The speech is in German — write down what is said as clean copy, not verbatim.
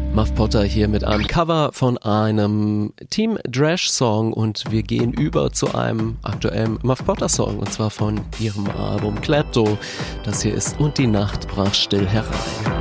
Muff Potter hier mit einem Cover von einem Team Drash Song und wir gehen über zu einem aktuellen Muff Potter Song und zwar von ihrem Album Klepto. Das hier ist Und die Nacht brach still herein.